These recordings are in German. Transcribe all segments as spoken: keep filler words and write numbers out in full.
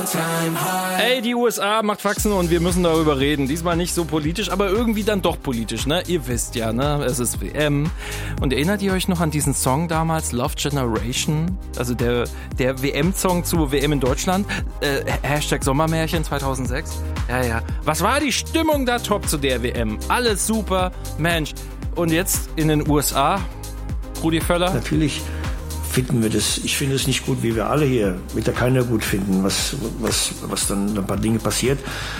Ey, die U S A macht Faxen und wir müssen darüber reden. Diesmal nicht so politisch, aber irgendwie dann doch politisch, ne? Ihr wisst ja, ne? Es ist W M. Und erinnert ihr euch noch an diesen Song damals, Love Generation? Also der, der W M-Song zur W M in Deutschland? Äh, Hashtag Sommermärchen zweitausendsechs? Ja, ja. Was war die Stimmung da top zu der W M? Alles super, Mensch. Und jetzt in den U S A? Rudi Völler? Natürlich finden wir das, ich finde es nicht gut, wie wir alle hier, wird da keiner gut finden, was, was, was dann ein paar Dinge passiert.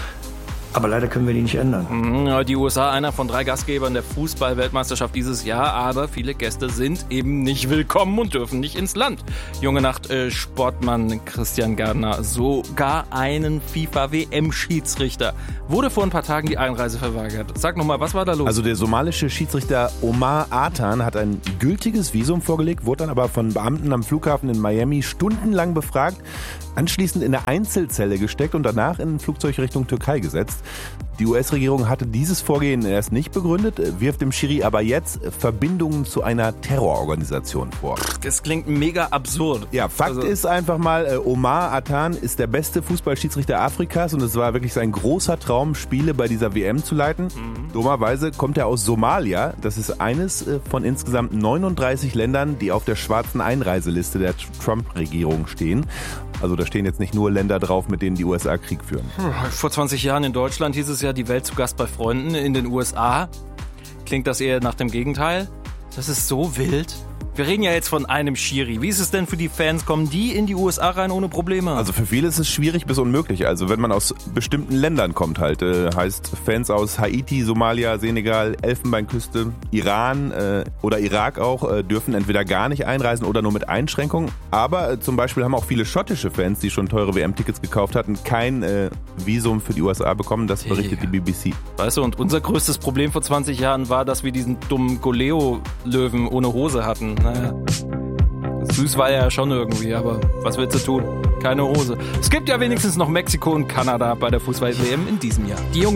Aber leider können wir die nicht ändern. Ja, die U S A, einer von drei Gastgebern der Fußball-Weltmeisterschaft dieses Jahr, aber viele Gäste sind eben nicht willkommen und dürfen nicht ins Land. Junge Nacht, äh, Sportmann Christian Gärtner, sogar einen FIFA-W M-Schiedsrichter wurde vor ein paar Tagen die Einreise verweigert. Sag nochmal, was war da los? Also der somalische Schiedsrichter Omar Atan hat ein gültiges Visum vorgelegt, wurde dann aber von Beamten am Flughafen in Miami stundenlang befragt, anschließend in eine Einzelzelle gesteckt und danach in ein Flugzeug Richtung Türkei gesetzt. Die U S-Regierung hatte dieses Vorgehen erst nicht begründet, wirft dem Schiri aber jetzt Verbindungen zu einer Terrororganisation vor. Das klingt mega absurd. Ja, Fakt also ist einfach mal, Omar Atan ist der beste Fußballschiedsrichter Afrikas und es war wirklich sein großer Traum, Spiele bei dieser W M zu leiten. Mhm. Dummerweise kommt er aus Somalia. Das ist eines von insgesamt neununddreißig Ländern, die auf der schwarzen Einreiseliste der Trump-Regierung stehen. Also da stehen jetzt nicht nur Länder drauf, mit denen die U S A Krieg führen. Vor zwanzig Jahren in Deutschland hieß es ja, die Welt zu Gast bei Freunden. In den U S A klingt das eher nach dem Gegenteil. Das ist so wild. Wir reden ja jetzt von einem Schiri. Wie ist es denn für die Fans? Kommen die in die U S A rein ohne Probleme? Also für viele ist es schwierig bis unmöglich. Also wenn man aus bestimmten Ländern kommt halt, äh, heißt Fans aus Haiti, Somalia, Senegal, Elfenbeinküste, Iran äh, oder Irak auch, äh, dürfen entweder gar nicht einreisen oder nur mit Einschränkungen. Aber äh, zum Beispiel haben auch viele schottische Fans, die schon teure W M-Tickets gekauft hatten, kein äh, Visum für die U S A bekommen. Das berichtet die B B C. Weißt du, und unser größtes Problem vor zwanzig Jahren war, dass wir diesen dummen Goleo-Löwen ohne Hose hatten. Naja, süß war er ja schon irgendwie, aber was willst du tun? Keine Hose. Es gibt ja wenigstens noch Mexiko und Kanada bei der Fußball-W M in diesem Jahr. Die Jungs